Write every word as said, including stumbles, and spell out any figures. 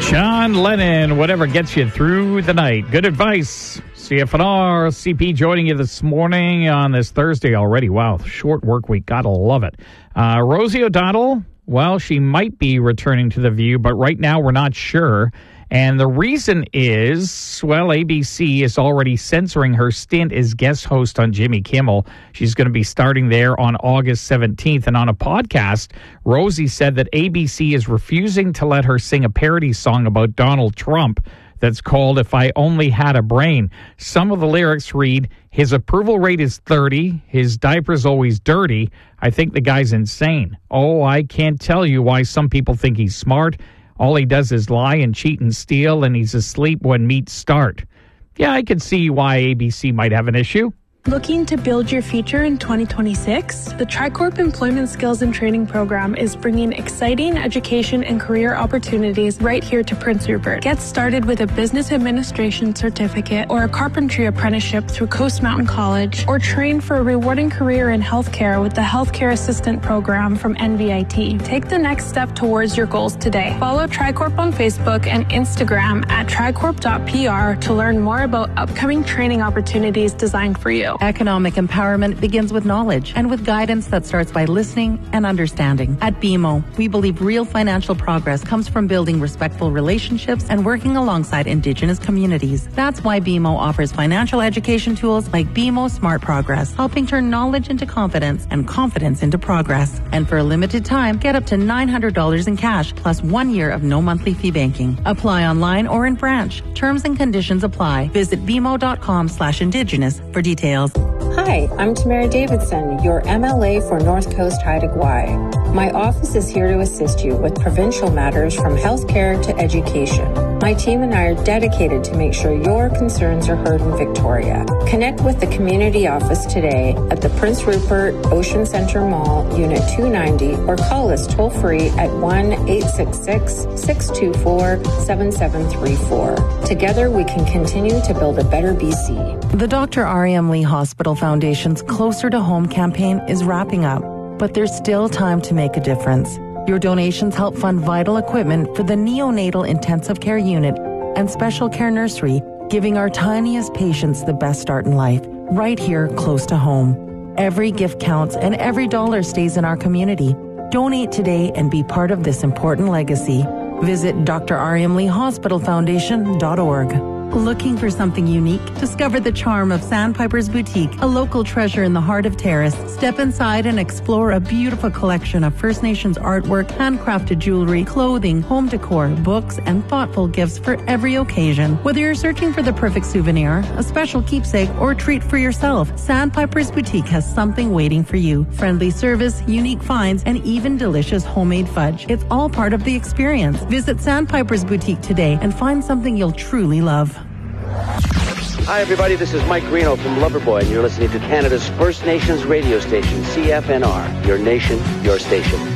John Lennon, whatever gets you through the night. Good advice. C F N R, C P joining you this morning on this Thursday already. Wow, short work week. Gotta love it. Uh, Rosie O'Donnell, well, she might be returning to The View, but right now we're not sure. And the reason is, well, A B C is already censoring her stint as guest host on Jimmy Kimmel. She's going to be starting there on August seventeenth. And on a podcast, Rosie said that A B C is refusing to let her sing a parody song about Donald Trump that's called If I Only Had a Brain. Some of the lyrics read, his approval rate is thirty, his diaper's always dirty. I think the guy's insane. Oh, I can't tell you why some people think he's smart. All he does is lie and cheat and steal, and he's asleep when meets start. Yeah, I could see why A B C might have an issue. Looking to build your future in twenty twenty-six? The Tricorp Employment Skills and Training Program is bringing exciting education and career opportunities right here to Prince Rupert. Get started with a business administration certificate or a carpentry apprenticeship through Coast Mountain College, or train for a rewarding career in healthcare with the Healthcare Assistant Program from N V I T. Take the next step towards your goals today. Follow Tricorp on Facebook and Instagram at tricorp dot p r to learn more about upcoming training opportunities designed for you. Economic empowerment begins with knowledge and with guidance that starts by listening and understanding. At B M O, we believe real financial progress comes from building respectful relationships and working alongside Indigenous communities. That's why B M O offers financial education tools like B M O Smart Progress, helping turn knowledge into confidence and confidence into progress. And for a limited time, get up to nine hundred dollars in cash plus one year of no monthly fee banking. Apply online or in branch. Terms and conditions apply. Visit b m o dot com slash indigenous for details. Hi, I'm Tamara Davidson, your M L A for North Coast Haida Gwaii. My office is here to assist you with provincial matters from healthcare to education. My team and I are dedicated to make sure your concerns are heard in Victoria. Connect with the community office today at the Prince Rupert Ocean Centre Mall, Unit two ninety, or call us toll-free at one eight six six, six two four, seven seven three four. Together, we can continue to build a better B C. The Doctor R M Lee Hospital Foundation's Closer to Home campaign is wrapping up, but there's still time to make a difference. Your donations help fund vital equipment for the neonatal intensive care unit and special care nursery, giving our tiniest patients the best start in life, right here close to home. Every gift counts and every dollar stays in our community. Donate today and be part of this important legacy. Visit D R M Lee Hospital Foundation dot org. Looking for something unique? Discover the charm of Sandpiper's Boutique, a local treasure in the heart of Terrace. Step inside and explore a beautiful collection of First Nations artwork, handcrafted jewelry, clothing, home decor, books, and thoughtful gifts for every occasion. Whether you're searching for the perfect souvenir, a special keepsake, or treat for yourself, Sandpiper's Boutique has something waiting for you. Friendly service, unique finds, and even delicious homemade fudge. It's all part of the experience. Visit Sandpiper's Boutique today and find something you'll truly love. Hi, everybody. This is Mike Reno from Loverboy, and you're listening to Canada's First Nations radio station, C F N R. Your nation, your station.